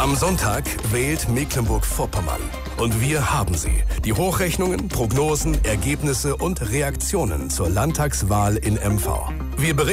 Am Sonntag wählt Mecklenburg-Vorpommern. Und wir haben sie. Die Hochrechnungen, Prognosen, Ergebnisse und Reaktionen zur Landtagswahl in MV. Wir berichten